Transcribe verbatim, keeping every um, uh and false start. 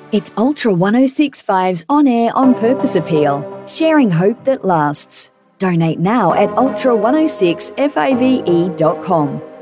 It's Ultra one oh six point five's on-air, on-purpose appeal, sharing hope that lasts. Donate now at ultra one oh six five e dot com.